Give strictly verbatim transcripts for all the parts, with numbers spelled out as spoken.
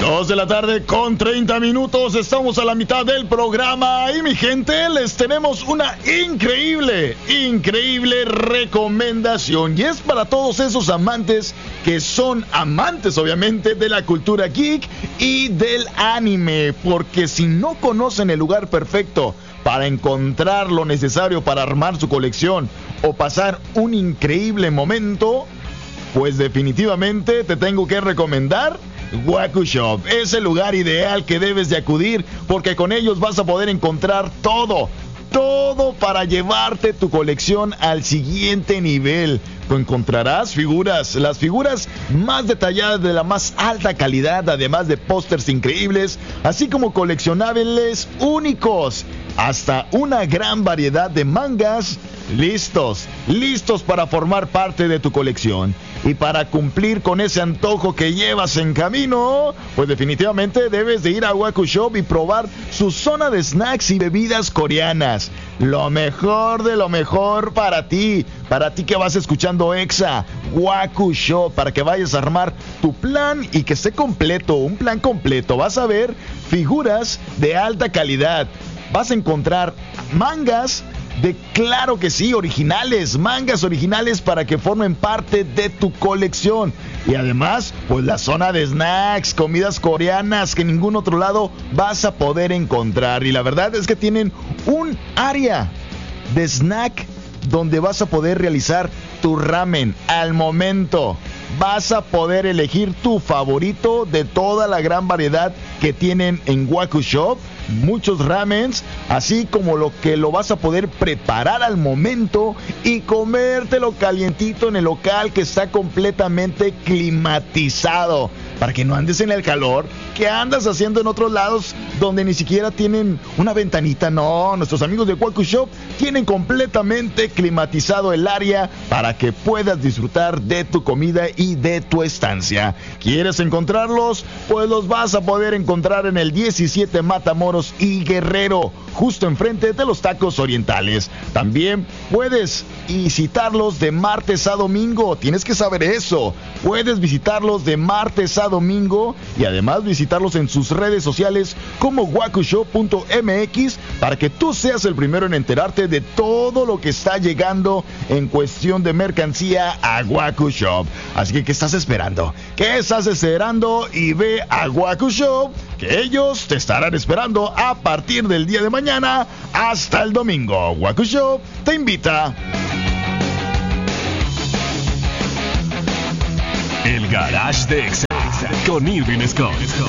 Dos de la tarde con treinta minutos, estamos a la mitad del programa y mi gente, les tenemos una increíble, increíble recomendación y es para todos esos amantes que son amantes obviamente de la cultura geek y del anime, porque si no conocen el lugar perfecto para encontrar lo necesario para armar su colección o pasar un increíble momento, pues definitivamente te tengo que recomendar Waku Shop. Es el lugar ideal que debes de acudir porque con ellos vas a poder encontrar todo, todo para llevarte tu colección al siguiente nivel. Tú encontrarás figuras, las figuras más detalladas de la más alta calidad, además de pósters increíbles, así como coleccionables únicos, hasta una gran variedad de mangas listos, listos para formar parte de tu colección. Y para cumplir con ese antojo que llevas en camino, pues definitivamente debes de ir a Waku Shop y probar su zona de snacks y bebidas coreanas. Lo mejor de lo mejor para ti, para ti que vas escuchando Exa, Waku Shop, para que vayas a armar tu plan y que esté completo, un plan completo. Vas a ver figuras de alta calidad, vas a encontrar mangas de, claro que sí, originales, mangas originales para que formen parte de tu colección. Y además, pues la zona de snacks, comidas coreanas que en ningún otro lado vas a poder encontrar. Y la verdad es que tienen un área de snack donde vas a poder realizar tu ramen al momento. Vas a poder elegir tu favorito de toda la gran variedad que tienen en Waku Shop. Muchos ramens, así como lo que lo vas a poder preparar al momento y comértelo calientito en el local que está completamente climatizado, para que no andes en el calor que andas haciendo en otros lados donde ni siquiera tienen una ventanita. No, nuestros amigos de Waku Shop tienen completamente climatizado el área para que puedas disfrutar de tu comida y de tu estancia. ¿Quieres encontrarlos? Pues los vas a poder encontrar en el diecisiete Matamoros y Guerrero, justo enfrente de los Tacos Orientales. También puedes visitarlos de martes a domingo, tienes que saber eso. Puedes visitarlos de martes a domingo y además visitarlos en sus redes sociales como wakushop punto m x para que tú seas el primero en enterarte de todo lo que está llegando en cuestión de mercancía a Waku Shop. Así que, ¿qué estás esperando? ¿Qué estás esperando? Y ve a Waku Shop, que ellos te estarán esperando a partir del día de mañana hasta el domingo. Waku Shop te invita. El Garage de Exa con Irving Scott.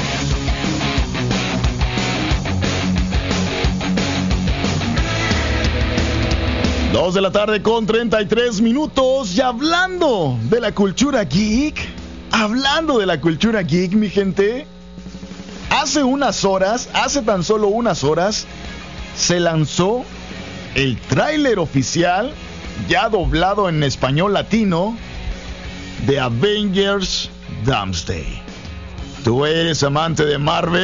Dos de la tarde con treinta y tres minutos. Y hablando de la cultura geek, hablando de la cultura geek, mi gente, hace unas horas, hace tan solo unas horas, se lanzó el tráiler oficial, ya doblado en español latino, de Avengers Doomsday. ¿Tú eres amante de Marvel?